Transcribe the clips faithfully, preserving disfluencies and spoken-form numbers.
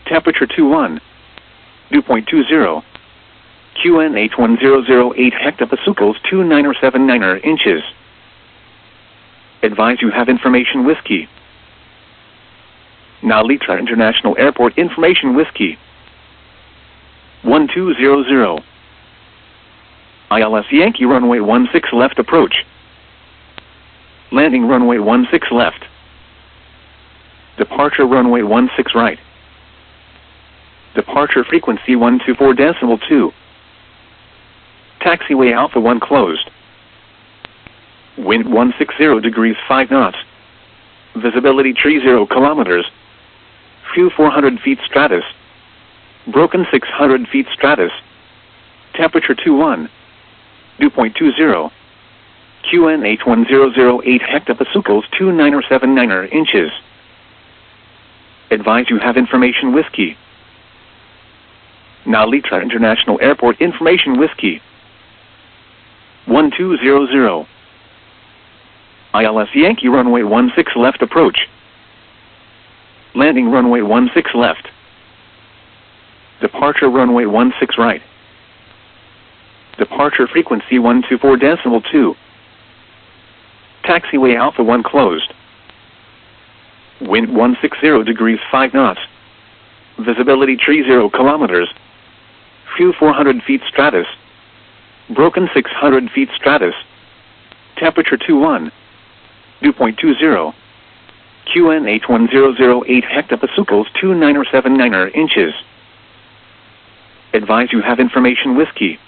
Temperature two one. Dew point two zero. Q N H one zero zero eight hectopascals two nine seven nine inches. Advise you have information whiskey. Nalitra International Airport information whiskey. one two zero zero. I L S Yankee runway one six left approach. Landing runway one six left. Departure runway one six right. Departure frequency one two four decimal two. Taxiway Alpha one closed. Wind one sixty degrees five knots. Visibility tree zero kilometers. Few four hundred feet stratus. Broken six hundred feet stratus. Temperature two one. Dew point two zero. Q N H one zero zero eight hectopascals two nine seven nine inches. Advise you have information whiskey. Nalitra International Airport information whiskey. one two zero zero. I L S Yankee runway one six left approach. Landing runway one six left. Departure runway one six right. Departure frequency one two four decimal two. Taxiway Alpha one closed. Wind one sixty degrees five knots. Visibility tree zero kilometers. Few four hundred feet stratus. Broken six hundred feet stratus. Temperature two one. Dew point two zero. Q N H one zero zero eight hectopascals two nine seven nine inches. Advise you have information whiskey.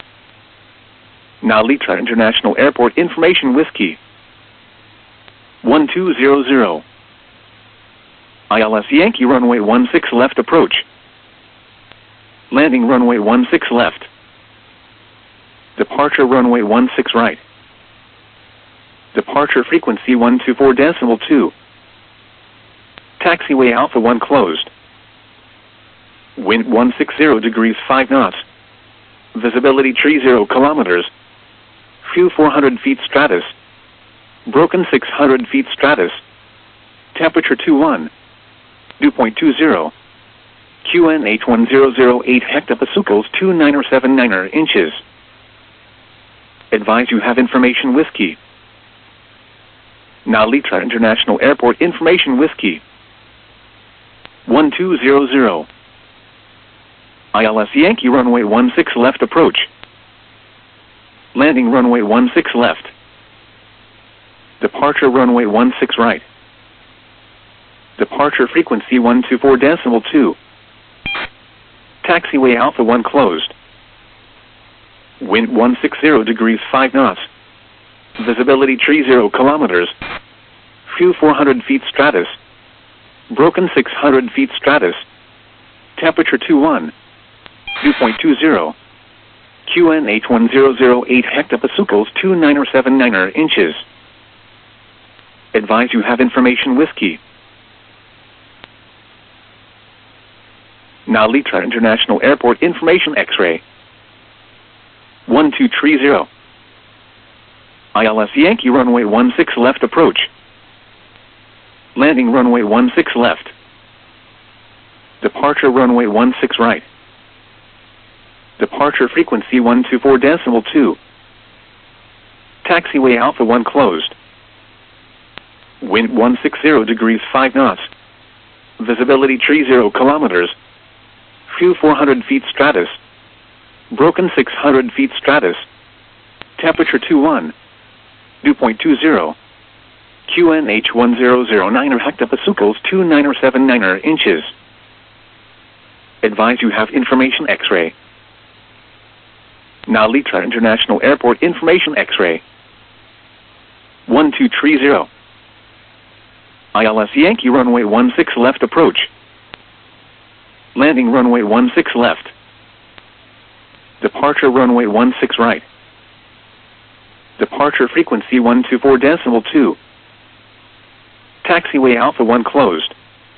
Nalitra International Airport information whiskey. one two zero zero. I L S Yankee runway one six left approach. Landing runway one six left. Departure runway one six right. Departure frequency one two four decimal two. Taxiway Alpha one closed. Wind one sixty degrees five knots. Visibility tree zero kilometers. Few four hundred feet stratus. Broken six hundred feet stratus. Temperature two one. Dew point two zero. Q N H one zero zero eight hectopascals two nine seven nine inches. Advise you have information whiskey. Nalitra International Airport information whiskey. one two zero zero. I L S Yankee runway one six left approach. Landing runway one six left. Departure runway one six right. Departure frequency one two four decimal two. Taxiway Alpha one closed. Wind one sixty degrees five knots. Visibility tree zero kilometers. Few four hundred feet stratus. Broken six hundred feet stratus. Temperature two one. Dew point two zero. Q N H one zero zero eight hectopascals two nine seven nine inches. Advise you have information whiskey. Nalitra International Airport information X-ray. one two three zero. I L S Yankee runway one six left approach. Landing runway one six left. Departure runway one six right. Departure frequency one two four decimal two. Taxiway Alpha one closed. Wind one sixty degrees five knots. Visibility tree zero kilometers. Few four hundred feet stratus. Broken six hundred feet stratus. Temperature two one. Dew point two zero. Q N H one zero zero nine hectopascals two nine seven nine inches. Advise you have information X-ray. Nalitra International Airport information X-ray. one two three zero. I L S Yankee runway one six left approach. Landing runway one six left. Departure runway one six right. Departure frequency one two four decimal two. Taxiway Alpha one closed.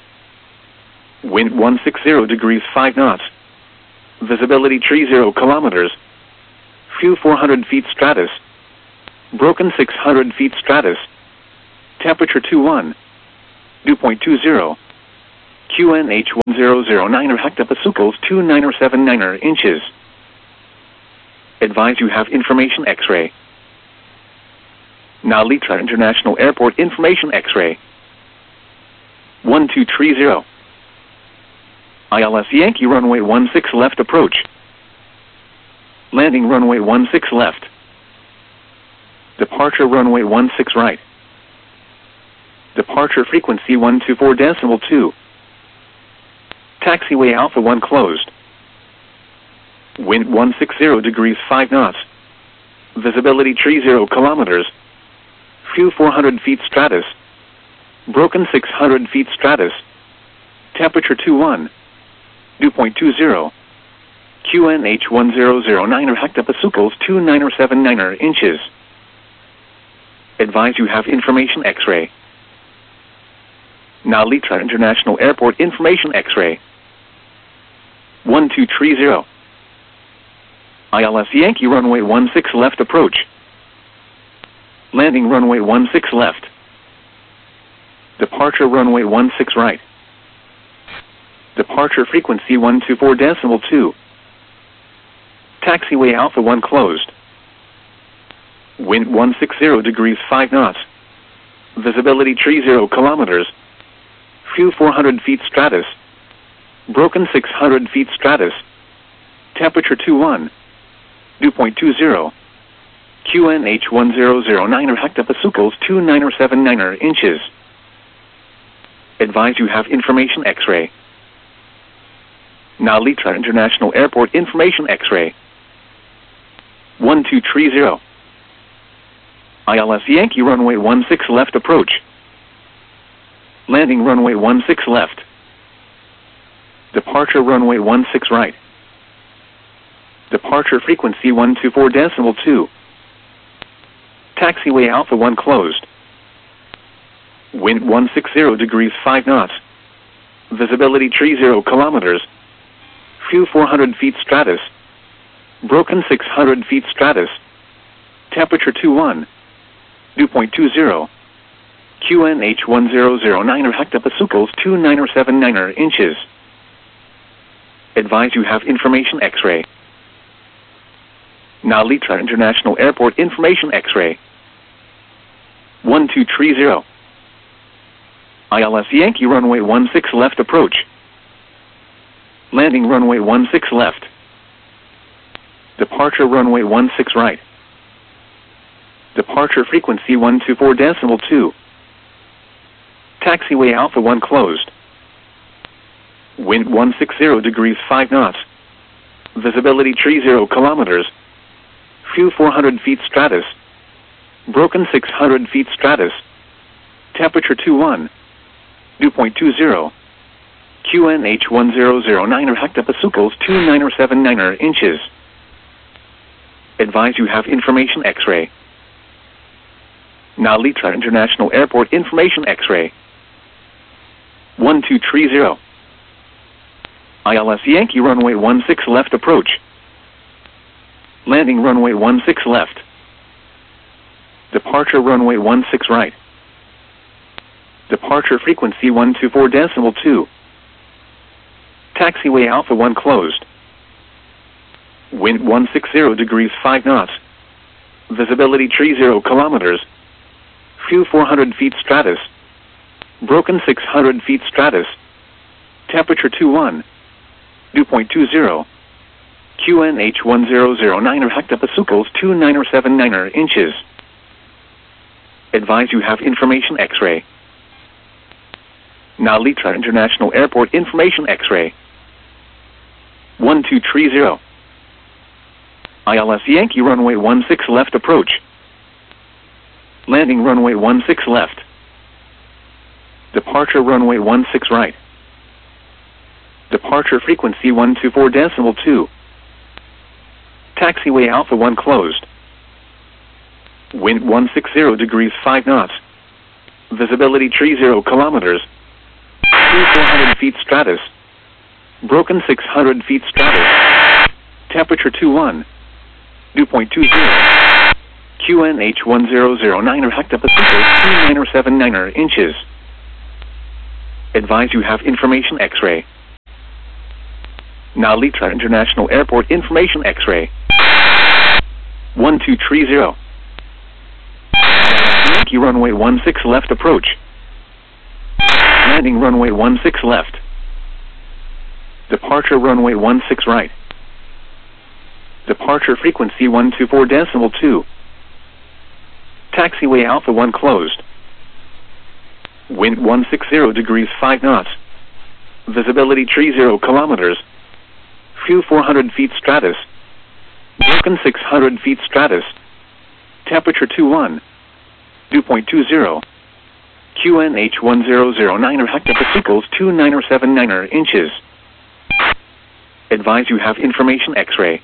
Wind one sixty degrees five knots. Visibility tree zero kilometers. Few four hundred feet stratus. Broken six hundred feet stratus. Temperature two one. Dew point two zero. Q N H one zero zero nine er hectopascals two nine er seven nine er inches. Advise you have information X-ray. Now Litra International Airport information X-ray. one two three zero. I L S Yankee runway one six left approach. Landing runway one six left. Departure runway one six right. Departure frequency one two four decimal two. Taxiway Alpha one closed. Wind one sixty degrees five knots. Visibility tree zero kilometers. Few four hundred feet stratus. Broken six hundred feet stratus. Temperature two one. Dew point two zero. Q N H one zero zero nine er hectopascals two nine er seven nine er inches. Advise you have information X-ray. Now Litra International Airport information X-ray. one two three zero. I L S Yankee runway one six left approach. Landing runway one six left. Departure runway one six right. Departure frequency one two four decimal two. Taxiway Alpha one closed. Wind one sixty degrees five knots. Visibility tree zero kilometers. Few four hundred feet stratus. Broken six hundred feet stratus. Temperature two one. Dew point two zero. Q N H one zero zero nine er hectopascals two nine er seven nine er inches. Advise you have information X-ray. Now Litra International Airport information X-ray. one two three zero. I L S Yankee runway one six left approach. Landing runway one six left. Departure runway one six right. Departure frequency one two four decimal two. Taxiway Alpha one closed. Wind one sixty degrees five knots. Visibility tree zero kilometers. Few four hundred feet stratus. Broken six hundred feet stratus. Temperature two one. Dew point two zero. Q N H one zero zero nine er hectopascals two nine er seven nine er inches. Advise you have information X-ray. Now Litra International Airport information X-ray. one two three zero. I L S Yankee runway one six left approach. Landing runway one six left. Departure runway one six right. Departure frequency one two four decimal two. Taxiway Alpha one closed. Wind one sixty degrees five knots. Visibility tree zero kilometers. Few four hundred feet stratus. Broken six hundred feet stratus. Temperature two one. Dew point two zero. Q N H one zero zero nine er hectopascals two nine er seven nine er inches. Advise you have information X-ray. Now Litra International Airport information X-ray. one two three zero. I L S Yankee runway one six left approach. Landing runway one six left. Departure runway one six right. Departure frequency one two four decimal two. Taxiway Alpha one closed. Wind one sixty degrees five knots. Visibility tree zero kilometers. Few four hundred feet stratus. Broken six hundred feet stratus. Temperature two one. Dew point two zero. Q N H one zero zero nine er hectopascals two nine er seven nine er inches. Advise you have information X-ray. Now Litra International Airport information X-ray. one two three zero. I L S Yankee runway one six left approach. Landing runway one six left. Departure runway one six right. Departure frequency one two four decimal two. Taxiway Alpha one closed. Wind one sixty degrees five knots. Visibility tree zero kilometers. Few four hundred feet stratus. Broken six hundred feet stratus. Temperature two one. Dew point two zero. Q N H one zero zero nine er hectopascals two nine er seven nine er inches. Advise you have information X-ray. Narita International Airport information X-ray. one two three zero. Yankee runway one six left approach. Landing runway one six left. Departure runway one six right. Departure frequency one two four decimal two. Taxiway Alpha one closed. Wind one sixty degrees five knots. Visibility three zero kilometers. Fuel four hundred feet stratus. Broken six hundred feet stratus. Temperature two one. Dew point two zero. Q N H one zero zero nine hectopascals two nine seven nine inches. Advise you have information X-ray.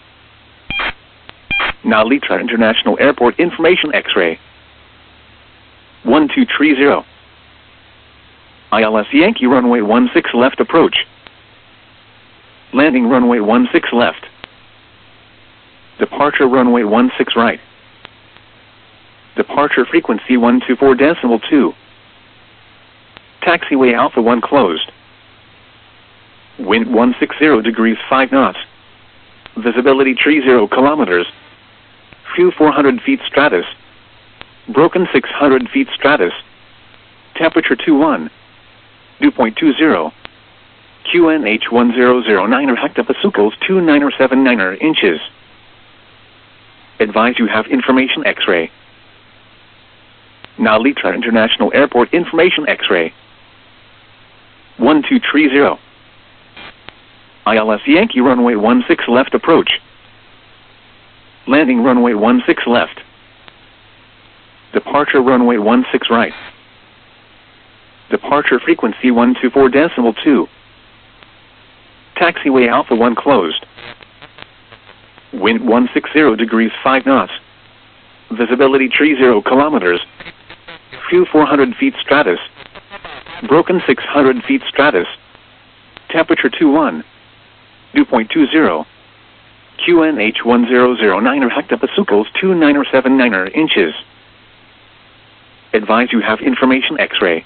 Narita International Airport information X-ray. one two three zero. I L S Yankee runway one six left approach. Landing runway one six left. Departure runway one six right. Departure frequency one two four decimal two. Taxiway Alpha one closed. Wind one sixty degrees five knots. Visibility three zero kilometers. Fuel four hundred feet stratus. Broken six hundred feet stratus. Temperature two one. Dew point two zero. Q N H one zero zero nine hectopascals two nine seven nine inches. Advise you have information X-ray. Narita International Airport information X-ray. one two three zero. I L S Yankee runway one six left approach. Landing runway one six left. Departure runway one six right. Departure frequency one two four decimal two. Taxiway Alpha one closed. Wind one sixty degrees five knots. Visibility three zero kilometers. Fuel four hundred feet stratus. Broken six hundred feet stratus. Temperature two one. Dew point two zero. Q N H one zero zero nine hectopascals two nine seven nine inches. Advise you have information X-ray.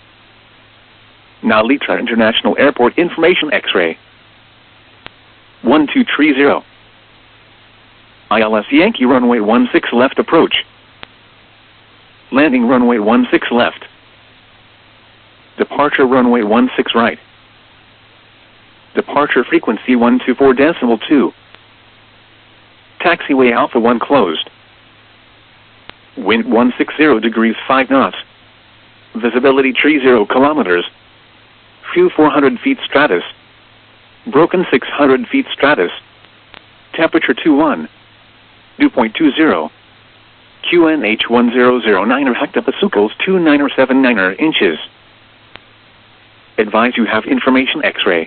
Narita International Airport information X-ray. one two three zero. I L S Yankee runway one six left approach. Landing runway one six left. Departure runway one six right. Departure frequency one two four decimal two. Taxiway Alpha one closed. Wind one sixty degrees five knots. Visibility three zero kilometers. Fuel four hundred feet stratus. Broken six hundred feet stratus. Temperature two one. Dew point two zero. Q N H one zero zero nine hectopascals two nine seven nine inches. Advise you have information X-ray.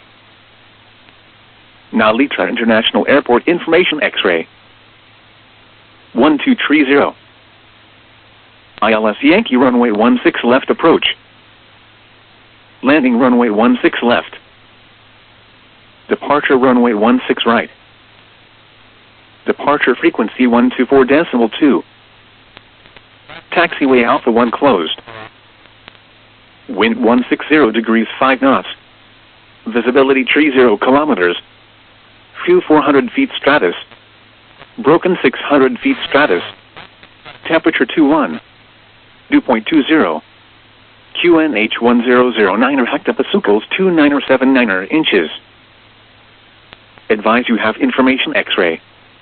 Narita International Airport information X-ray. one two three zero. I L S Yankee runway one six left approach. Landing runway one six left. Departure runway one six right. Departure frequency one two four decimal two. Taxiway Alpha one closed. Wind one sixty degrees five knots. Visibility three zero kilometers. Fuel four hundred feet stratus. Broken six hundred feet stratus. Temperature two one. Dew point two zero. Q N H one zero zero nine hectopascals two nine seven nine inches. Advise you have information X-ray.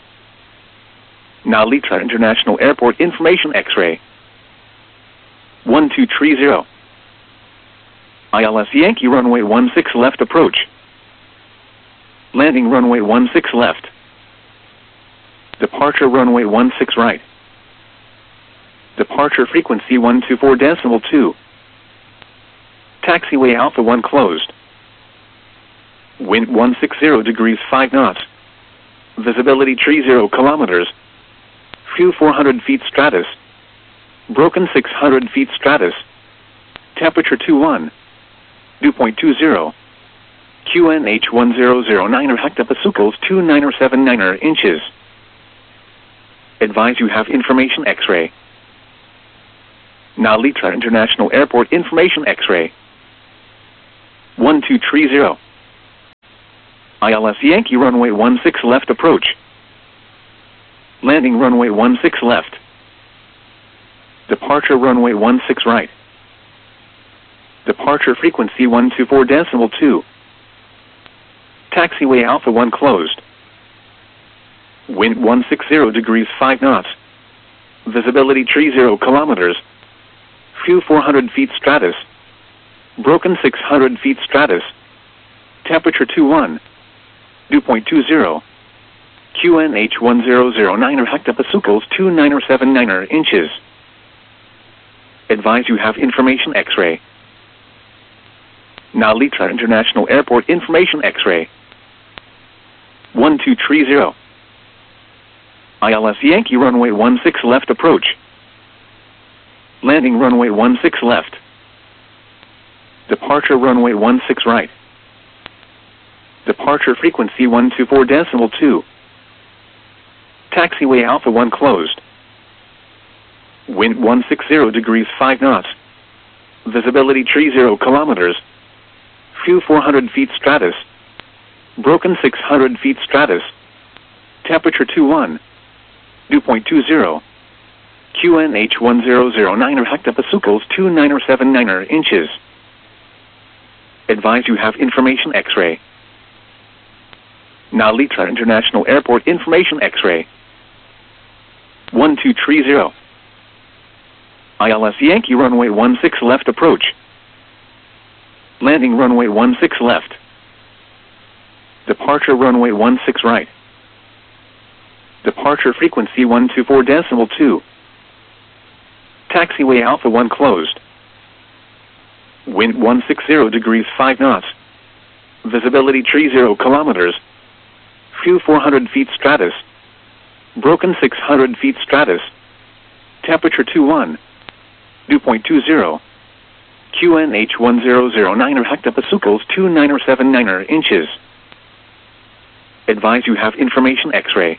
Narita International Airport information X-ray. one two three zero. I L S Yankee runway one six left approach. Landing runway one six left. Departure runway one six right. Departure frequency one two four decimal two. Taxiway Alpha one closed. Wind one sixty degrees five knots. Visibility three zero kilometers. Fuel four hundred feet stratus. Broken six hundred feet stratus. Temperature two one. Dew point two zero. Q N H one zero zero nine hectopascals two nine seven nine inches. Advise you have information X-ray. Narita International Airport information X-ray. one two three zero. I L S Yankee runway one six left approach. Landing runway one six left. Departure runway one six right. Departure frequency one two four decimal two. Taxiway Alpha one closed. Wind one sixty degrees five knots. Visibility three zero kilometers. Fuel four hundred feet stratus. Broken six hundred feet stratus. Temperature two one. Dew point two zero. Q N H one zero zero nine hectopascals two nine seven nine inches. Advise you have information X-ray. Nalitra International Airport information X-ray. one two three zero. I L S Yankee runway one six left approach. Landing runway one six left. Departure runway one six right. Departure frequency one two four decimal two. Taxiway Alpha one closed. Wind one sixty degrees five knots. Visibility three zero kilometers. Fuel four hundred feet stratus. Broken six hundred feet stratus. Temperature two one. Dew point two zero. Q N H one zero zero nine hectopascals two nine seven nine inches. Advise you have information X-ray. Nalitra International Airport information X-ray. one two three zero. I L S Yankee runway one six left approach. Landing runway one six left. Departure runway one six right. Departure frequency one two four decimal two. Taxiway Alpha one closed. Wind one sixty degrees five knots. Visibility three zero kilometers. Fuel four hundred feet stratus. Broken six hundred feet stratus. Temperature two one. Dew point two zero. Q N H one zero zero nine hectopascals two nine seven nine inches. Advise you have information X-ray.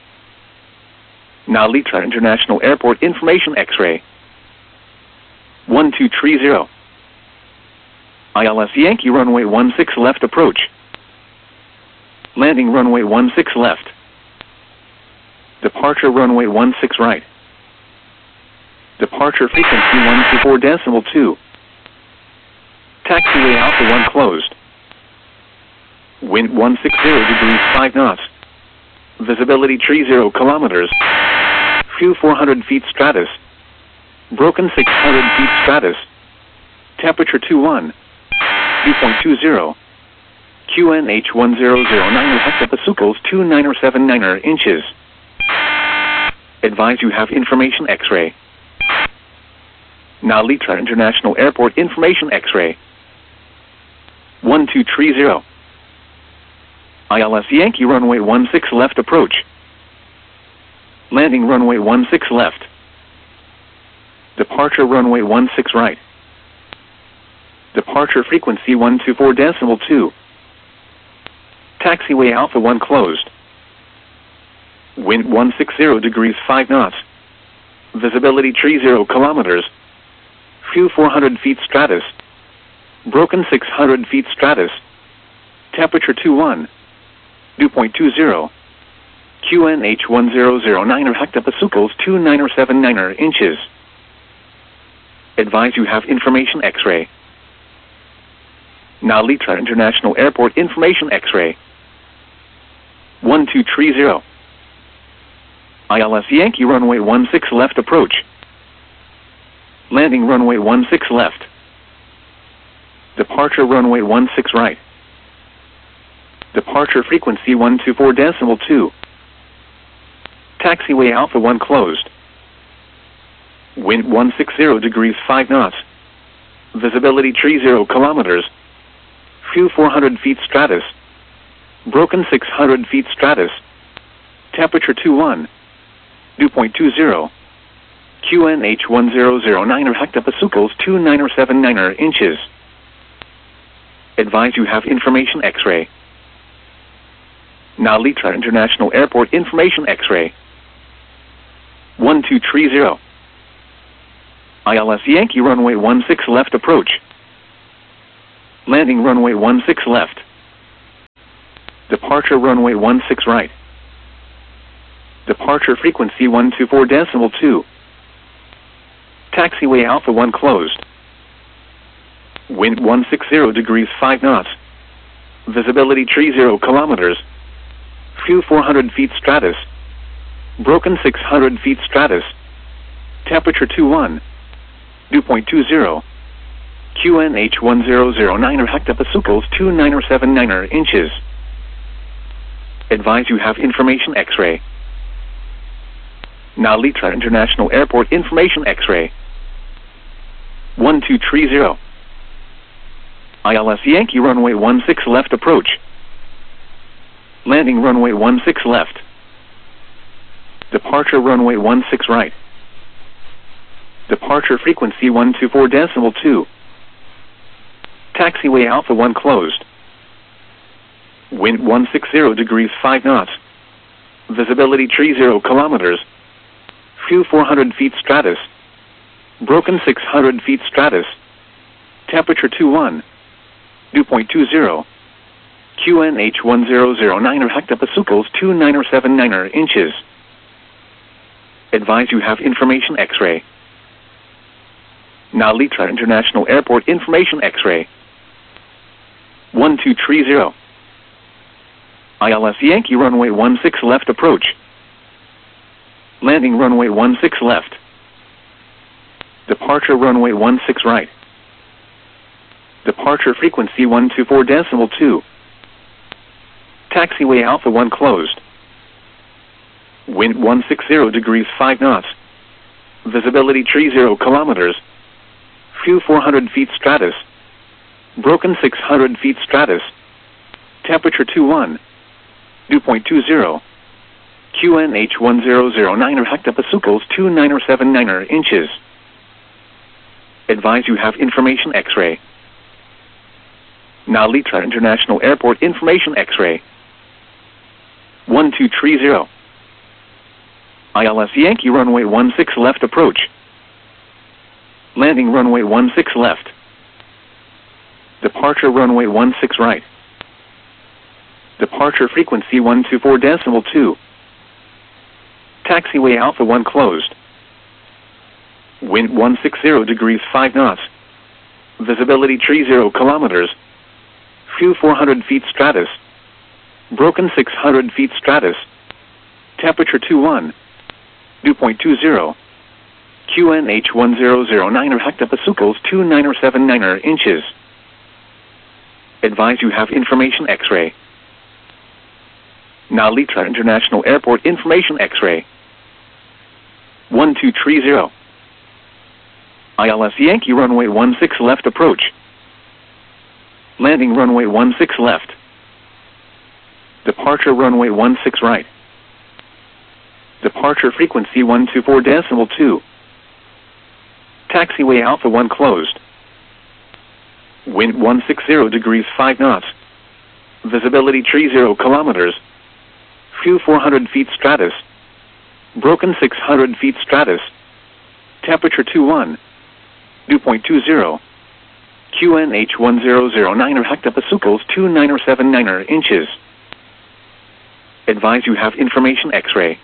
Nalitra International Airport information X-ray. one two three zero. I L S Yankee runway one six left approach. Landing runway one six left. Departure runway one six right. Departure frequency one two four decimal two. Taxiway Alpha one closed. Wind one sixty degrees five knots. Visibility three zero kilometers. Fuel four hundred feet stratus. Broken six hundred feet stratus. Temperature two one. Dew point two zero. Q N H one zero zero nine hectopascals two nine seven nine inches. Advise you have information X-ray. Nalitra International Airport information X-ray. one two three zero. I L S Yankee runway one six left approach. Landing runway one six left. Departure runway one six right. Departure frequency one two four decimal two. Taxiway Alpha one closed. Wind one sixty degrees five knots. Visibility three zero kilometers. Fuel four hundred feet stratus. Broken six hundred feet stratus. Temperature two one. Dew point two zero. Q N H one zero zero nine hectopascals two nine seven nine inches. Advise you have information X-ray. Nalitra International Airport information X-ray. one two three zero. I L S Yankee runway one six left approach. Landing runway one six left. Departure runway one six right. Departure frequency one two four decimal two. Taxiway Alpha one closed. Wind one sixty degrees five knots. Visibility three zero kilometers. Fuel four hundred feet stratus. Broken six hundred feet stratus. Temperature two one. Dew point two zero. Q N H one zero zero nine hectopascals two nine seven nine inches. Advise you have information X-ray. Nalitra International Airport information X-ray. one two three zero. I L S Yankee runway one six left approach. Landing runway one six left. Departure runway one six right. Departure frequency one two four decimal two. Taxiway Alpha one closed. Wind one sixty degrees five knots. Visibility tree zero kilometers. Few four hundred feet stratus. Broken six hundred feet stratus. Temperature two one. Dew point two zero. Q N H one zero zero nine er hectopascals two nine er seven nine er inches. Advise you have information X-ray. Nalitra International Airport information X-ray. one two three zero. I L S Yankee runway one six left approach. Landing runway one six left. Departure runway one six right. Departure frequency one two four decimal two. Taxiway Alpha one closed. Wind one sixty degrees five knots. Visibility tree zero kilometers. Few four hundred feet stratus. Broken six hundred feet stratus. Temperature two one. Dew point two zero. Q N H one zero zero nine er hectopascals two nine er seven nine er inches. Advise you have information X-ray. Nalitra International Airport information X-ray. one two three zero. I L S Yankee runway one six left approach. Landing runway one six left. Departure runway one six right. Departure frequency one two four decimal two. Taxiway Alpha one closed. Wind one sixty degrees five knots. Visibility tree zero kilometers. Few four hundred feet stratus. Broken six hundred feet stratus. Temperature two one. Dew point two zero. Q N H one zero zero nine er hectopascals two nine er seven nine er inches. Advise you have information X-ray. Nalitra International Airport information X-ray. one two three zero. I L S Yankee runway one six left approach. Landing runway one six left. Departure runway one six right. Departure frequency one two four decimal two. Taxiway Alpha one closed. Wind one sixty degrees five knots. Visibility tree zero kilometers. Few four hundred feet stratus. Broken six hundred feet stratus. Temperature two one. Dew point two zero. Q N H one zero zero nine er hectopascals two nine er seven nine er inches. Advise you have information X-ray. Nalitra International Airport information X-ray. one two three zero. I L S Yankee runway one six left approach. Landing runway one six left. Departure runway one six right. Departure frequency one two four decimal two. Taxiway Alpha one closed. Wind one sixty degrees five knots. Visibility tree zero kilometers. Few four hundred feet stratus. Broken six hundred feet stratus. Temperature two one. Dew point two zero. Q N H one zero zero nine er hectopascals two nine er seven nine er inches. Advise you have information X-ray.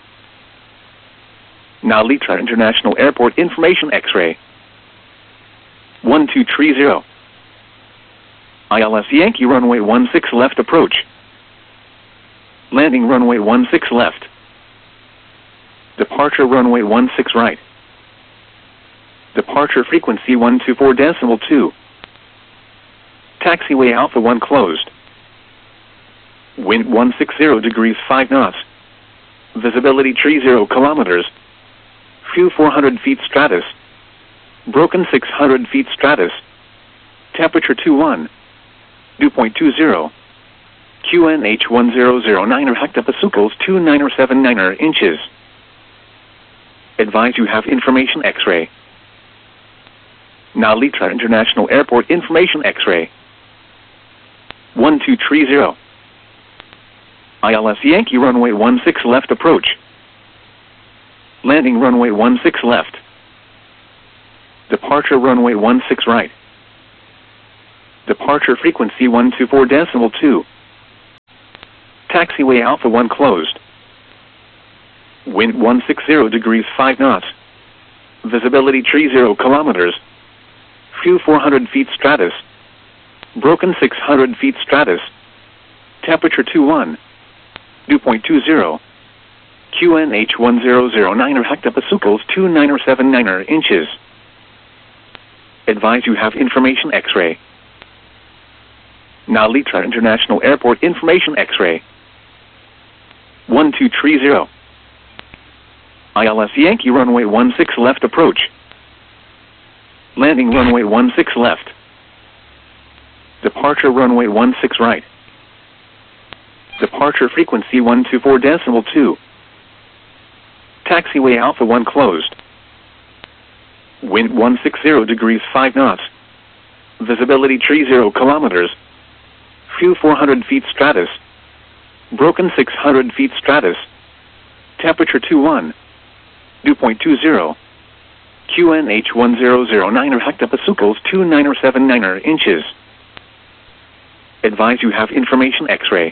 Nalitra International Airport information X-ray. one two three zero. I L S Yankee runway one six left approach. Landing runway one six left. Departure runway one six right. Departure frequency one two four decimal two. Taxiway Alpha one closed. Wind one sixty degrees five knots. Visibility tree zero kilometers. Few four hundred feet stratus. Broken six hundred feet stratus. Temperature two one. Dew point two zero. Q N H one zero zero nine er hectopascals two nine er seven nine er inches. Advise you have information X-ray. Nalitra International Airport information X-ray. one two three zero. I L S Yankee runway one six left approach. Landing runway one six left. Departure runway one six right. Departure frequency one two four decimal two. Taxiway Alpha one closed. Wind one sixty degrees five knots. Visibility tree zero kilometers. Few four hundred feet stratus. Broken six hundred feet stratus. Temperature two one. Dew point two zero. Q N H one zero zero nine hectopascals two nine seven nine inches. Advise you have information X-ray. Now Litra International Airport information X-ray. one two three zero. I L S Yankee runway one six left approach. Landing runway one six left. Departure runway one six right. Departure frequency one two four decimal two. Taxiway Alpha one closed. Wind one sixty degrees five knots. Visibility tree zero kilometers. Few four hundred feet stratus. Broken six hundred feet stratus. Temperature two one. Dew point two zero. Q N H one zero zero nine hectopascals two nine seven nine inches. Advise you have information X-ray.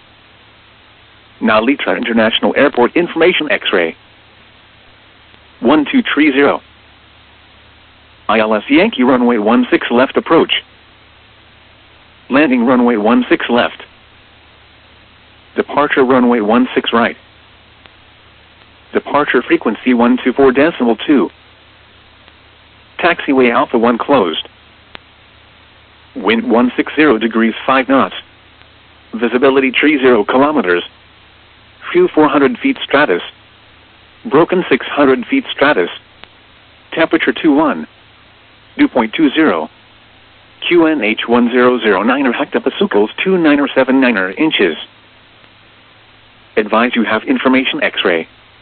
Now Litra International Airport information X-ray. one two three zero. I L S Yankee runway one six left approach. Landing runway one six left. Departure runway one six right. Departure frequency one two four decimal two. Taxiway Alpha one closed. Wind one sixty degrees five knots. Visibility tree zero kilometers. Few four hundred feet stratus. Broken six hundred feet stratus. Temperature two one. Dew point two zero. Q N H one zero zero nine hectopascals two nine seven nine inches. Advise you have information X-ray.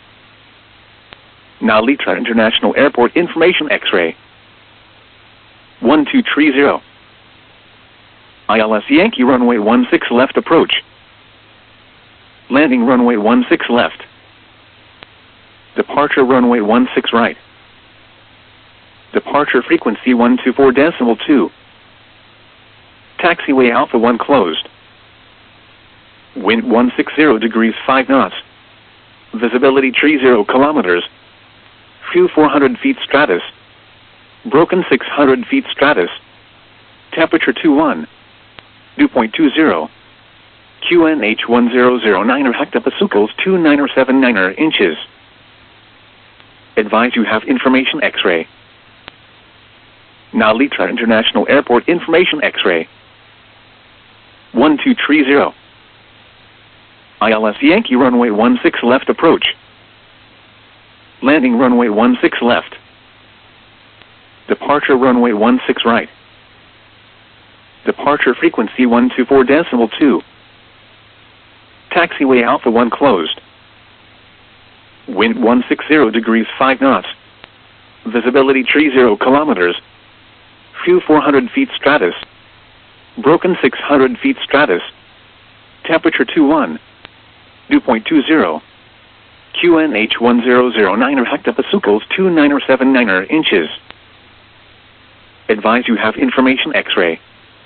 Now Litra International Airport information X-ray. one two three zero. I L S Yankee runway one six left approach. Landing runway one six left. Departure runway one six right. Departure frequency one two four decimal two. Taxiway Alpha one closed. Wind one sixty degrees five knots. Visibility tree zero kilometers. Few four hundred feet stratus. Broken six hundred feet stratus. Temperature two one. Dew point two zero. Q N H one zero zero nine hectopascals two nine seven nine inches. Advise you have information X-ray. Now Litra International Airport information X-ray. one two three zero. I L S Yankee runway one six left approach. Landing runway one six left. Departure runway one six right. Departure frequency one two four decimal two. Taxiway Alpha one closed. Wind one sixty degrees five knots. Visibility tree zero kilometers. Few four hundred feet stratus. Broken six hundred feet stratus. Temperature two one. Dew point two zero. Q N H one zero zero nine hectopascals two nine seven nine inches. Advise you have information X-ray.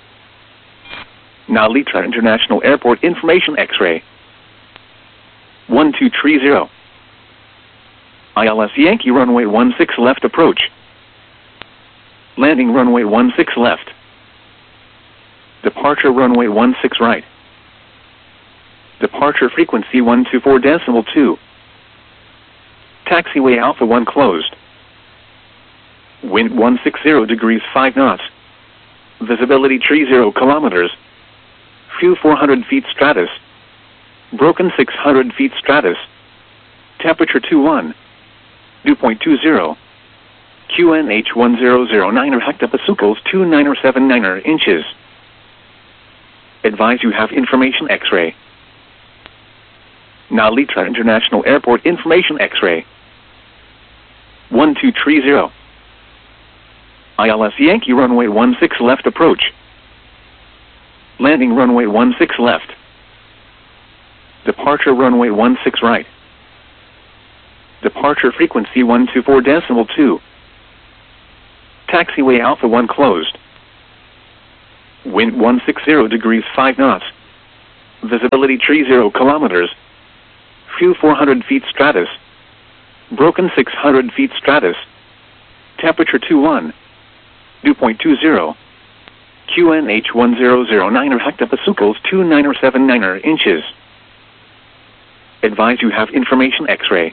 Now Litra International Airport information X-ray. one two three zero. I L S Yankee runway one six left approach. Landing runway one six left. Departure runway one six right. Departure frequency one two four decimal two. Taxiway Alpha one closed. Wind one sixty degrees five knots. Visibility tree zero kilometers. Few four hundred feet stratus. Broken six hundred feet stratus. Temperature two one. Dew point two zero. Q N H one zero zero nine hectopascals two nine seven nine inches. Advise you have information X-ray. Now Litra International Airport information X-ray. one two three zero. I L S Yankee runway one six left approach. Landing runway one six left. Departure runway one six right. Departure frequency one two four decimal two. Taxiway Alpha one closed. Wind one sixty degrees five knots. Visibility tree zero kilometers. Few four hundred feet stratus. Broken six hundred feet stratus. Temperature two one. Dew point two zero. Q N H one zero zero nine hectopascals two nine seven nine inches. Advise you have information X-ray.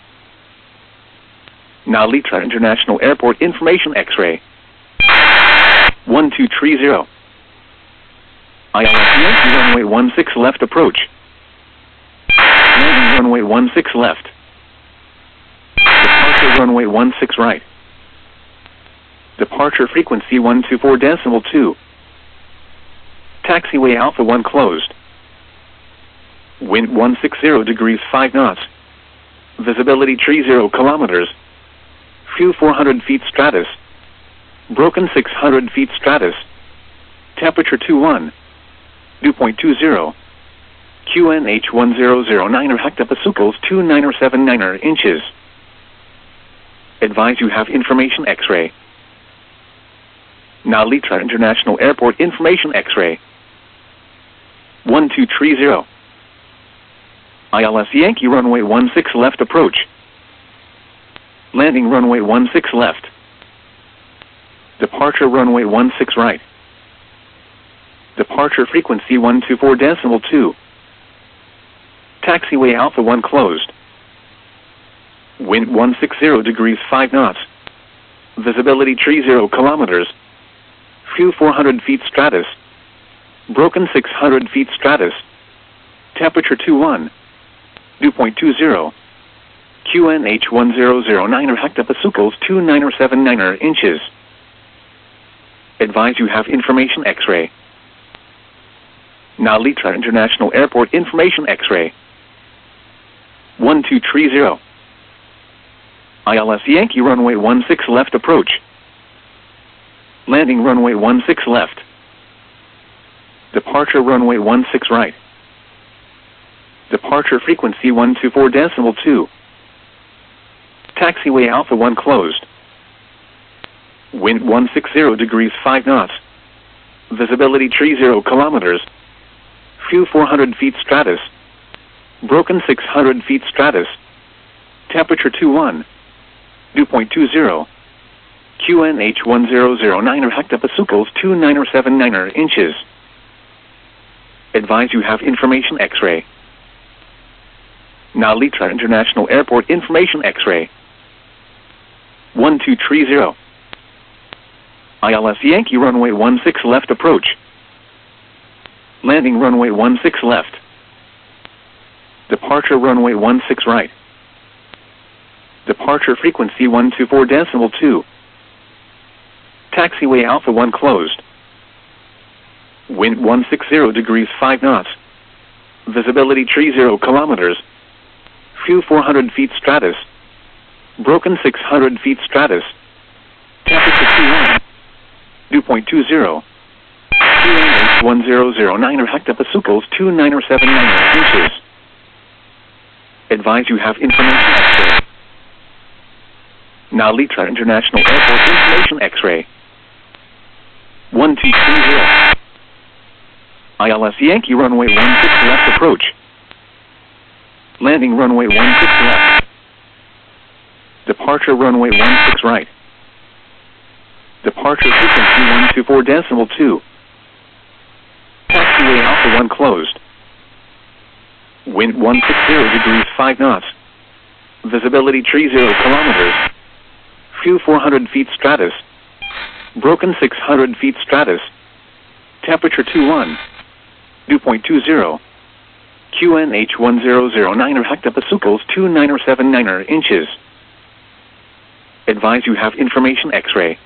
Nalitra International Airport information X-ray. one two three zero. I L S Yankee runway one six left approach. Landing runway one six left. Departure runway one six right. Departure frequency one two four decimal two. Taxiway Alpha one closed. Wind one sixty degrees five knots. Visibility tree zero kilometers. Few four hundred feet stratus. Broken six hundred feet stratus. Temperature two one. Dew point two zero. Q N H one zero zero nine hectopascals two nine seven nine inches. Advise you have information X-ray. Nalitra International Airport information X-ray. one two three zero. I L S Yankee runway one six left approach. Landing runway one six left. Departure runway one six right. Departure frequency one two four decimal two. Taxiway Alpha one closed. Wind one sixty degrees five knots. Visibility tree zero kilometers. Few four hundred feet stratus. Broken six hundred feet stratus. Temperature two one. Dew point two zero. Q N H one zero zero nine hectopascals two nine seven nine inches. Advise you have information X-ray. Nalitra International Airport information X-ray. one two three zero. I L S Yankee runway one six left approach. Landing runway one six left. Departure runway one six right. Departure frequency one two four decimal two. Taxiway Alpha one closed. Wind one sixty degrees five knots. Visibility tree zero kilometers. Few four hundred feet stratus. Broken six hundred feet stratus. Temperature two one. Dew point two zero. Q N H one zero zero nine hectopascals two nine seven nine inches. Advise you have information X-ray. Nalitra International Airport information X-ray. one two three zero. I L S Yankee runway one six left approach. Landing runway one six left. Departure runway one six right. Departure frequency one two four decimal two. Taxiway Alpha one closed. Wind one sixty degrees five knots. Visibility tree zero kilometers. Few four hundred feet stratus. Broken six hundred feet stratus. Temperature two one. Dew point two zero. Q N H one zero zero nine hectopascals two nine seven nine inches. Advise you have information X-ray. Nalitra International Airport information X-ray. one two three zero. I L S Yankee runway one six left approach. Landing runway one six left. Departure runway one six right. Departure frequency one two four decimal two. Taxiway Alpha one closed. Wind one sixty degrees five knots. Visibility tree zero kilometers. Few four hundred feet stratus. Broken six hundred feet stratus. Temperature two one. Dew point two zero. Q N H one zero zero nine hectopascals two nine seven nine inches. Advise you have information X-ray.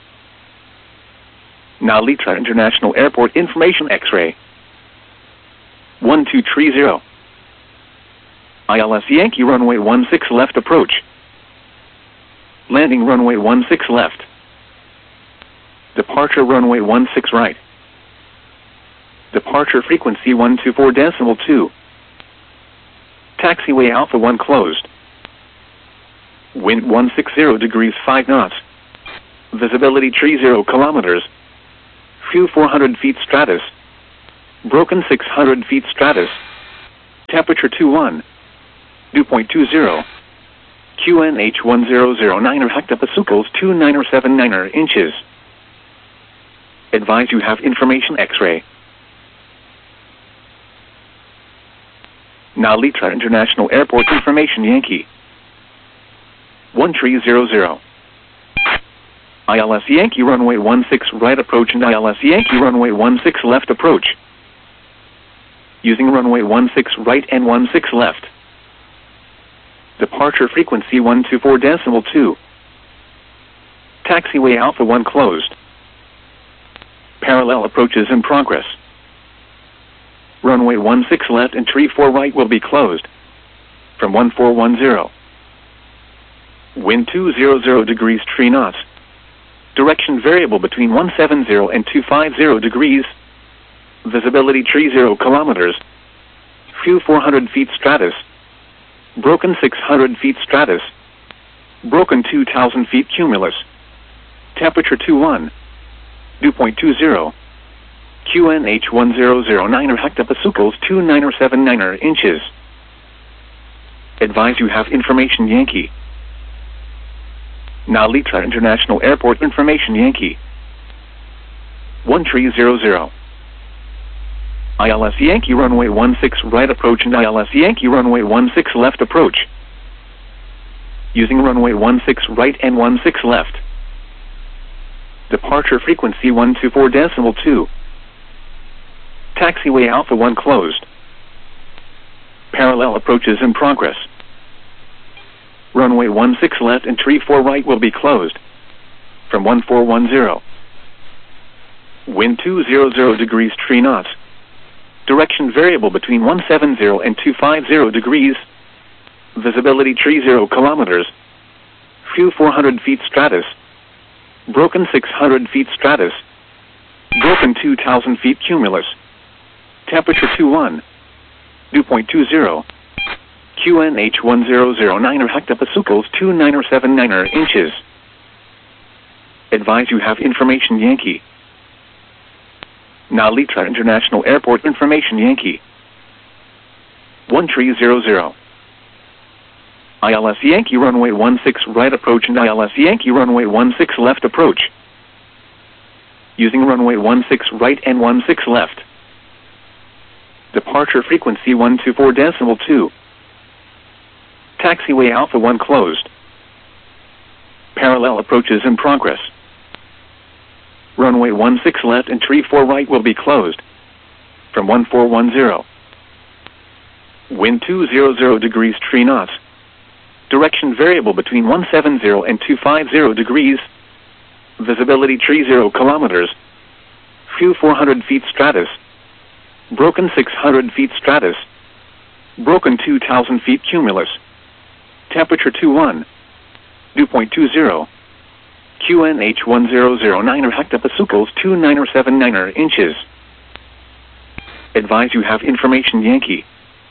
Nalitra International Airport information X-ray. one two three zero. I L S Yankee runway one six left approach. Landing runway one six left. Departure runway one six right. Departure frequency one two four decimal two. Taxiway Alpha one closed. Wind one sixty degrees five knots. Visibility tree zero kilometers. Few four hundred feet stratus. Broken six hundred feet stratus. Temperature two one. Dew point two zero. Q N H one zero zero nine hectopascals two nine seven nine inches. Advise you have information X-ray. Now Litra International Airport information Yankee. one three zero zero. I L S Yankee runway one six right approach and I L S Yankee runway one six left approach. Using runway one six right and one six left. Departure frequency one two four decimal two. Taxiway Alpha one closed. Parallel approaches in progress. Runway one six left and tree four right will be closed. From one four one zero. Wind two hundred degrees three knots. Direction variable between one seventy and two fifty degrees. Visibility three zero kilometers. Few four hundred feet stratus. Broken six hundred feet stratus. Broken two thousand feet cumulus. Temperature two one. Dew point two zero. Q N H one zero zero nine hectopascals two nine seven nine inches. Advise you have information Yankee. Now Litra International Airport information Yankee. one three zero zero. I L S Yankee runway one six right approach and I L S Yankee runway one six left approach. Using runway one six right and one six left. Departure frequency one two four decimal two. Taxiway Alpha one closed. Parallel approaches in progress. Runway one six left and tree four right will be closed. From one four one zero. Wind two hundred degrees three knots. Direction variable between one seventy and two fifty degrees. Visibility three zero kilometers. Few four hundred feet stratus. Broken six hundred feet stratus. Broken two thousand feet cumulus. Temperature two one. Dew point two zero. Q N H one zero zero nine hectopascals two nine seven nine inches. Advise you have information Yankee. Now Litra International Airport information Yankee. one three zero zero. I L S Yankee runway one six right approach and I L S Yankee runway one six left approach. Using runway one six right and one six left. Departure frequency one two four decimal two. Taxiway Alpha one closed. Parallel approaches in progress. Runway one six left and tree four right will be closed. From one four one zero. Wind two hundred degrees three knots. Direction variable between one seventy and two fifty degrees. Visibility three zero kilometers. Few four hundred feet stratus. Broken six hundred feet stratus. Broken two thousand feet cumulus. Temperature two one. Dew point two zero. Q N H one zero zero nine hectopascals two nine seven nine inches. Advise you have information Yankee.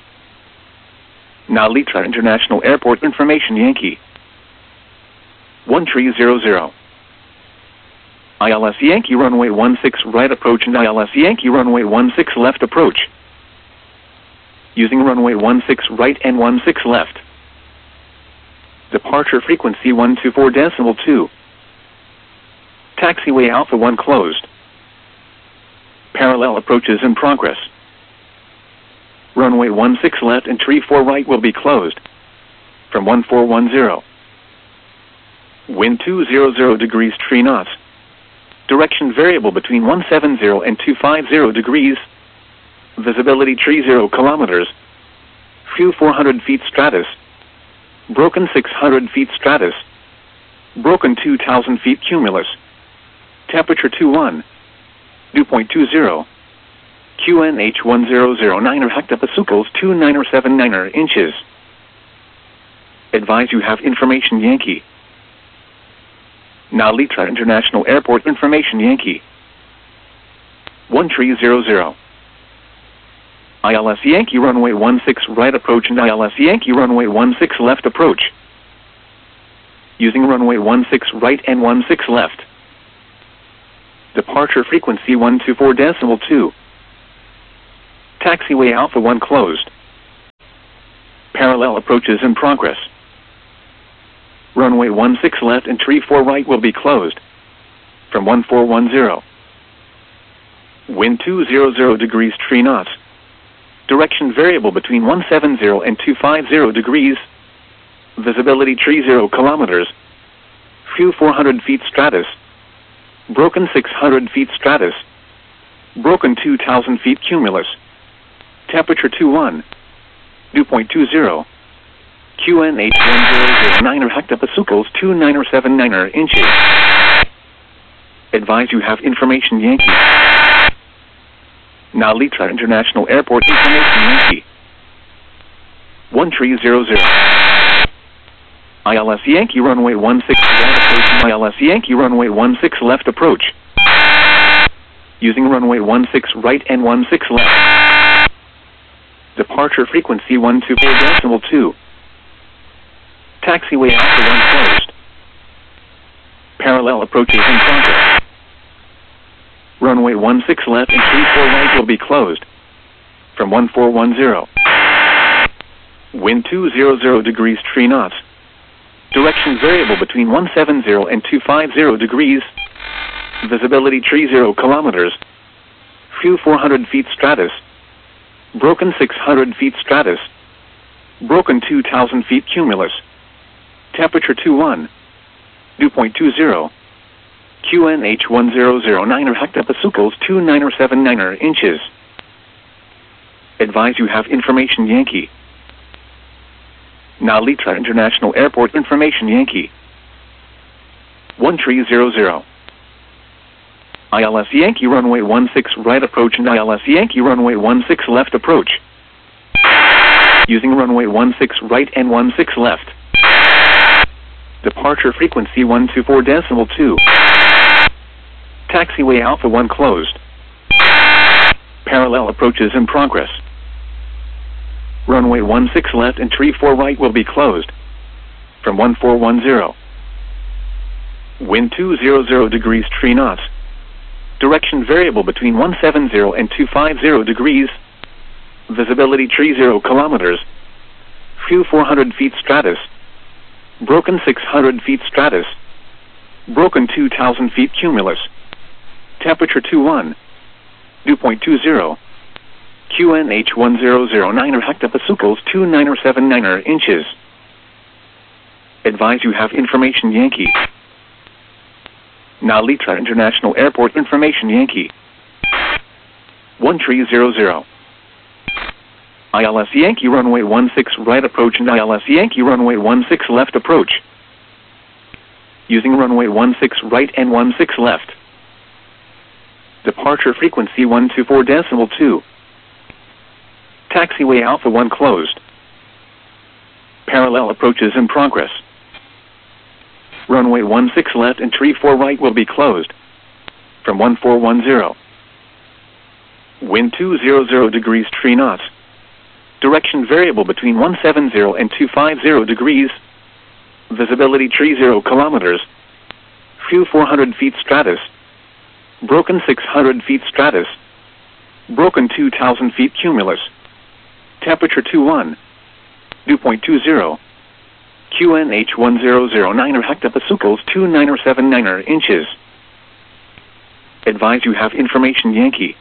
Now Litra International Airport information Yankee. one three zero zero. I L S Yankee runway one six right approach and I L S Yankee runway one six left approach. Using runway one six right and one six left. Departure frequency one two four decimal two. Taxiway Alpha one closed. Parallel approaches in progress. Runway one six left and tree four right will be closed. From one four one zero. Wind two hundred degrees three knots. Direction variable between one seventy and two fifty degrees. Visibility three zero kilometers. Few four hundred feet stratus. Broken six hundred feet stratus. Broken two thousand feet cumulus. Temperature two one. Dew point two zero. Q N H one zero zero nine hectopascals two nine seven nine inches. Advise you have information Yankee. Now Litra International Airport information Yankee. one three zero zero. I L S Yankee runway one six right approach and I L S Yankee runway one six left approach. Using runway one six right and one six left. Departure frequency one two four decimal two. Taxiway Alpha one closed. Parallel approaches in progress. Runway one six left and tree four right will be closed. From one four one zero. Wind two hundred degrees three knots. Direction variable between one seven zero and two five zero degrees. Visibility tree zero kilometers. Few four hundred feet stratus. Broken six hundred feet stratus. Broken two thousand feet cumulus. Temperature two one. Dew point two zero. Q N H one zero zero nine hectopascals two nine seven nine inches. Advise you have information Yankee. Now Litra International Airport information Yankee. one three zero zero. I L S Yankee runway one six right approach. I L S Yankee runway one six left approach. Using runway one six right and one six left. Departure frequency one two four decimal two. Taxiway Alpha one closed. Parallel approaches in progress. Runway one six left and three four right will be closed. From one four one zero. Wind two hundred degrees three knots. Direction variable between one seven zero and two five zero degrees. Visibility tree zero kilometers. Few four hundred feet stratus. Broken six hundred feet stratus. Broken two thousand feet cumulus. Temperature two one. Dew point two zero. Q N H one zero zero nine hectopascals two nine seven nine inches. Advise you have information Yankee. Now Litra International Airport information Yankee. one three zero zero. I L S Yankee runway one six right approach and I L S Yankee runway one six left approach. Using runway one six right and one six left. Departure frequency one two four decimal two. Taxiway Alpha one closed. Parallel approaches in progress. Runway one six left and tree four right will be closed. From one four one zero. Wind two hundred degrees three knots. Direction variable between one seven zero and two five zero degrees. Visibility tree zero kilometers. Few four hundred feet stratus. Broken six hundred feet stratus. Broken two thousand feet cumulus. Temperature two one. Dew point two zero. Q N H one zero zero nine hectopascals two nine seven nine inches. Advise you have information Yankee. Now Litra International Airport information Yankee. one three zero zero. I L S Yankee runway one six right approach and I L S Yankee runway one six left approach. Using runway one six right and one six left. Departure frequency one two four decimal two. Taxiway Alpha one closed. Parallel approaches in progress. Runway one six left and tree four right will be closed. From one four one zero. Wind two hundred degrees three knots. Direction variable between one seven zero and two five zero degrees. Visibility tree zero kilometers. Few four hundred feet stratus. Broken six hundred feet stratus. Broken two thousand feet cumulus. Temperature two one. Dew point two zero. Q N H one zero zero nine hectopascals two nine seven nine inches. Advise you have information Yankee.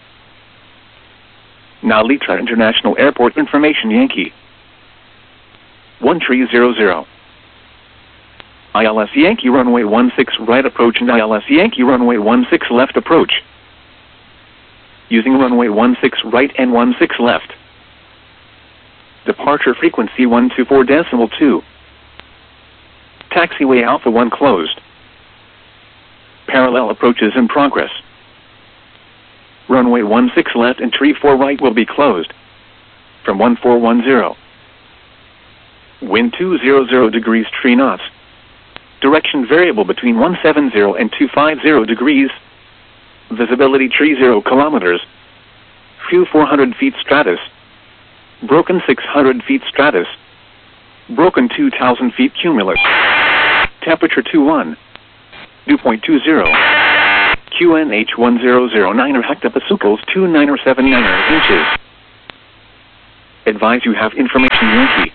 Now Litra International Airport information Yankee. one three zero zero. I L S Yankee runway one six right approach and I L S Yankee runway one six left approach. Using runway one six right and one six left. Departure frequency one two four decimal two. Taxiway Alpha one closed. Parallel approaches in progress. Runway one six left and tree four right will be closed. From one four one zero. Wind two hundred degrees three knots. Direction variable between one seven zero and two five zero degrees. Visibility tree zero kilometers. Few four hundred feet stratus. Broken six hundred feet stratus. Broken two thousand feet cumulus. Temperature two one. Dew point two zero. Q N H one zero zero nine hectopascals two nine seven nine inches. Advise you have information Yankee.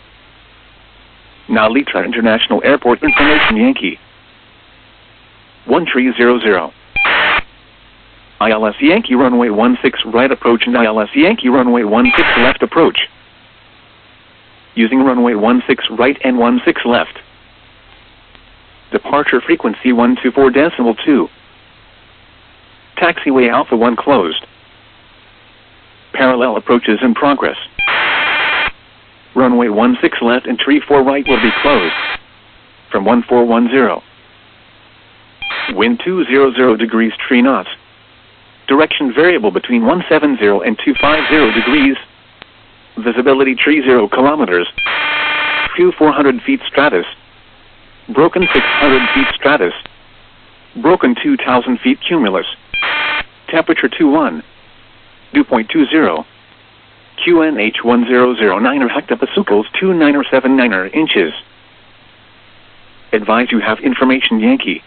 Narita International Airport information Yankee. one three zero zero. I L S Yankee runway one six right approach and I L S Yankee runway one six left approach. Using runway one six right and one six left. Departure frequency one two four decimal two. Taxiway Alpha one closed. Parallel approaches in progress. Runway one six left and tree four right will be closed. From one four one zero. Wind two hundred degrees three knots. Direction variable between one seventy and two fifty degrees. Visibility three zero kilometers. Few four hundred feet stratus. Broken six hundred feet stratus. Broken two thousand feet cumulus. Temperature two one. Dew point two zero. Q N H one zero zero nine hectopascals two nine seven nine inches. Advise you have information Yankee.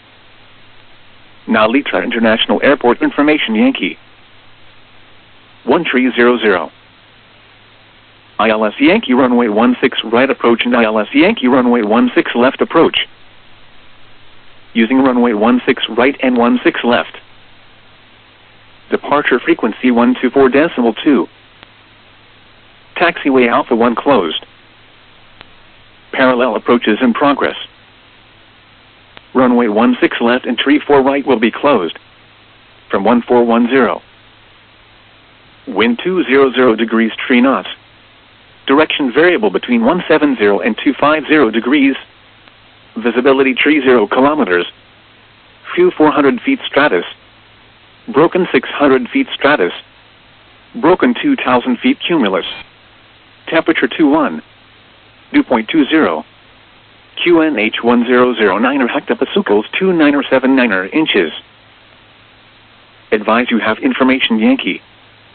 Narita International Airport information Yankee. one three zero zero. I L S Yankee runway one six right approach and I L S Yankee runway one six left approach. Using runway one six right and one six left. Departure frequency one two four decimal two. Taxiway Alpha one closed. Parallel approaches in progress. Runway one six left and tree four right will be closed. From one four one zero. Wind two hundred degrees three knots. Direction variable between one seventy and two fifty degrees. Visibility three zero kilometers. Few four hundred feet stratus. Broken six hundred feet stratus. Broken two thousand feet cumulus. Temperature two one. Dew point two zero. Q N H one zero zero nine hectopascals two nine seven nine inches. Advise you have information Yankee.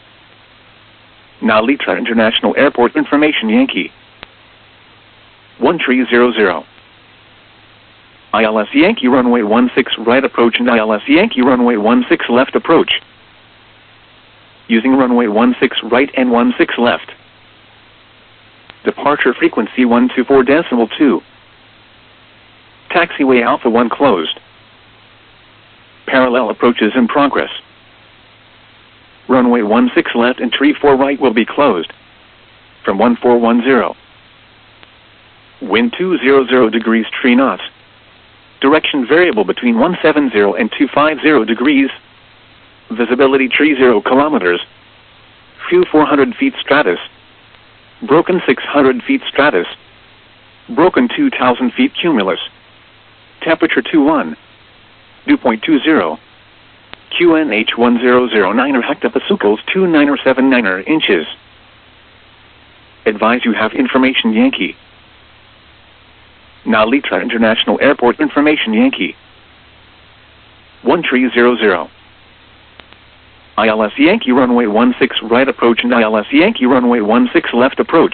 Narita International Airport information Yankee. one three zero zero. I L S Yankee runway one six right approach and I L S Yankee runway one six left approach. Using runway one six right and one six left. Departure frequency one two four decimal two. Taxiway Alpha one closed. Parallel approaches in progress. Runway one six left and tree four right will be closed. From one four one zero. Wind two hundred degrees three knots. Direction variable between one seventy and two fifty degrees. Visibility three zero kilometers. Few four hundred feet stratus. Broken six hundred feet stratus. Broken two thousand feet cumulus. Temperature two one. Dew point two zero. Q N H one zero zero nine hectopascals two nine seven nine inches. Advise you have information Yankee. Narita International Airport information Yankee. one three zero zero. I L S Yankee runway one six right approach and I L S Yankee runway one six left approach.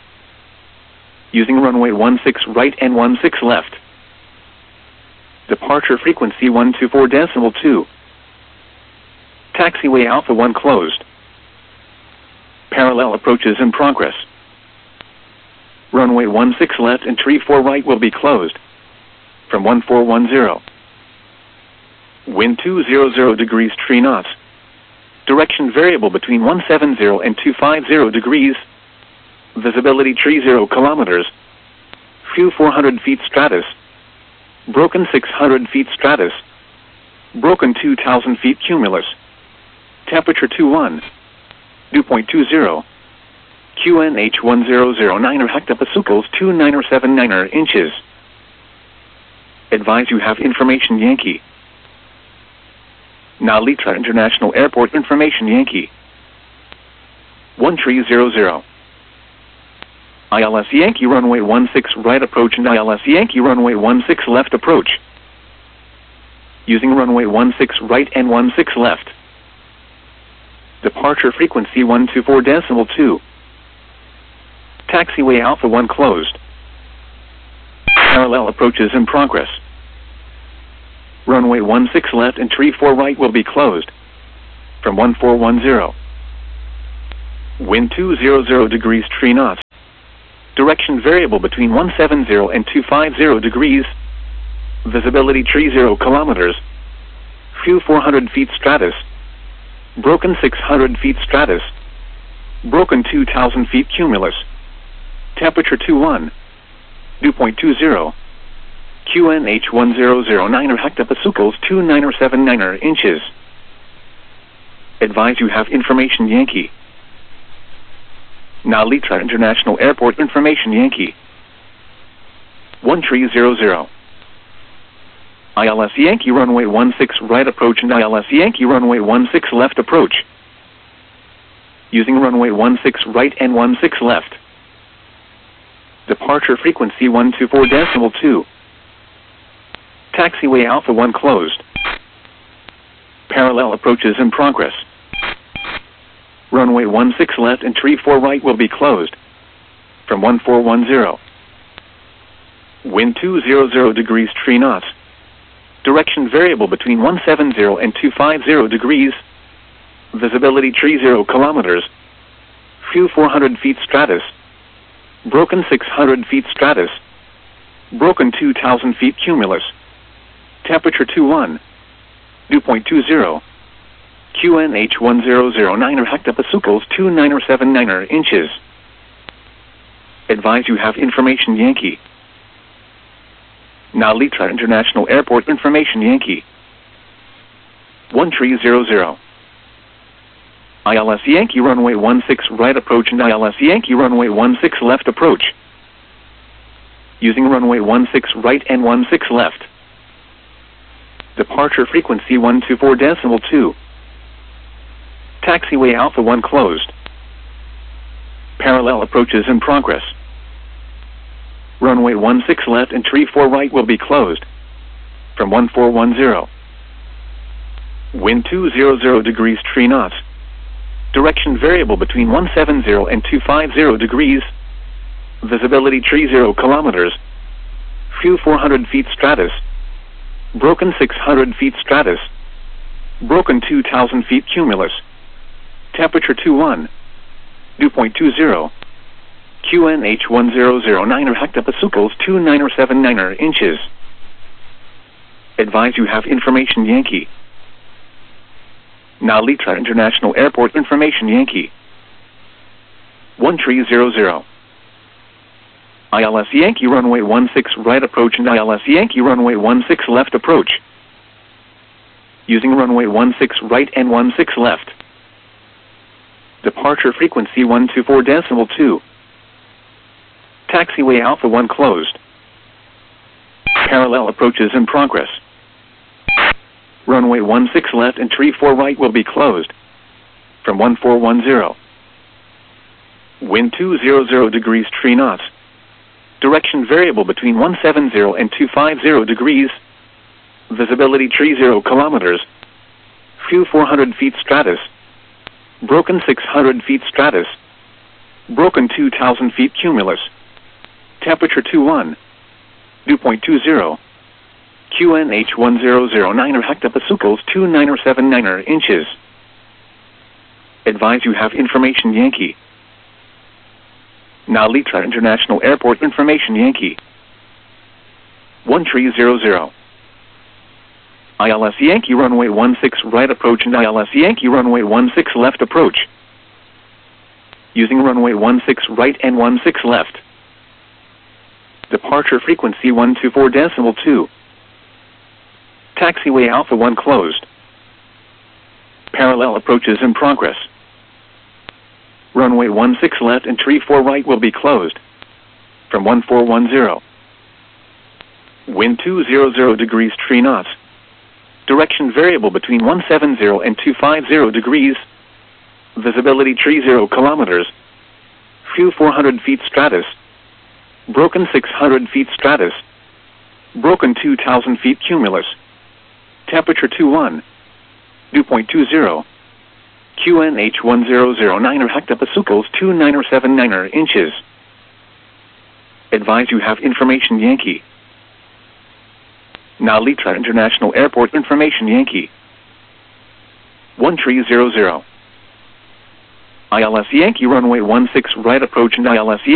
Using runway one six right and one six left. Departure frequency one two four decimal two. Taxiway Alpha one closed. Parallel approaches in progress. Runway one six left and tree four right will be closed. From one four one zero. Wind two hundred degrees three knots. Direction variable between one seventy and two fifty degrees. Visibility three zero kilometers. Few four hundred feet stratus. Broken six hundred feet stratus. Broken two thousand feet cumulus. Temperature two one. Dew point two zero. Q N H one zero zero nine hectopascals two nine seven nine inches. Advise you have information Yankee. Narita International Airport information Yankee. one three zero zero. I L S Yankee runway one six right approach and I L S Yankee runway one six left approach. Using runway one six right and one six left. Departure frequency one two four decimal two. Taxiway Alpha one closed. Parallel approaches in progress. Runway one six left and tree four right will be closed. From one four one zero. Wind two hundred degrees three knots. Direction variable between one seventy and two fifty degrees. Visibility thirty kilometers. Few four hundred feet stratus. Broken six hundred feet stratus. Broken two thousand feet cumulus. Temperature twenty-one. Dew point twenty. Q N H one thousand nine hectopascals two nine seven nine inches. Advise you have information Yankee. Nalitra International Airport information Yankee. one three zero zero. I L S Yankee runway one six right approach and I L S Yankee runway one six left approach. Using runway one six right and one six left. Departure frequency one two four point two. Taxiway Alpha one closed. Parallel approaches in progress. Runway one six left and three four right will be closed. From one four one zero. Wind two hundred degrees three knots. Direction variable between one seventy and two fifty degrees. Visibility thirty kilometers. Few four hundred feet stratus. Broken six hundred feet stratus. Broken two thousand feet cumulus. Temperature twenty-one. Dew point twenty. Q N H one thousand nine hectopascals two nine seven nine inches. Advise you have information Yankee. Nalitra International Airport information Yankee. one three zero zero. I L S Yankee runway one six right approach and I L S Yankee runway one six left approach. Using runway one six right and one six left. Departure frequency one two four point two. Taxiway Alpha one closed. Parallel approaches in progress. Runway one six left and three four right will be closed. From one four one zero. Wind two hundred degrees three knots. Direction variable between one seventy and two fifty degrees. Visibility thirty kilometers. Few four hundred feet stratus. Broken six hundred feet stratus. Broken two thousand feet cumulus. Temperature twenty-one. Dew point twenty. Q N H one thousand nine hectopascals two nine seven nine inches. Advise you have information Yankee. Nalitra International Airport information Yankee. one three zero zero. I L S Yankee runway one six right approach and I L S Yankee runway one six left approach. Using runway one six right and one six left. Departure frequency one two four point two. Taxiway Alpha one closed. Parallel approaches in progress. Runway one six left and three four right will be closed. From one four one zero. Wind two hundred degrees three knots. Direction variable between one seventy and two fifty degrees. Visibility thirty kilometers. Few four hundred feet stratus. Broken six hundred feet stratus. Broken two thousand feet cumulus. Temperature twenty-one. Dew point twenty. Q N H one thousand nine hectopascals two nine seven nine inches. Advise you have information Yankee. Nalitra International Airport information Yankee. one three zero zero. I L S Yankee runway one six right approach and I L S Yankee runway one six left approach. Using runway one six right and one six left. Departure frequency one two four point two. Taxiway Alpha one closed. Parallel approaches in progress. Runway one six left and three four right will be closed. From one four one zero. Wind two hundred degrees three knots. Direction variable between one seventy and two fifty degrees. Visibility thirty kilometers. Few four hundred feet stratus. Broken six hundred feet stratus. Broken two thousand feet cumulus. Temperature twenty-one. Dew point twenty. Q N H one thousand nine hectopascals two nine seven nine inches. Advise you have information Yankee. Nalitra International Airport information Yankee. one three zero zero. I L S Yankee runway one six right approach and I L S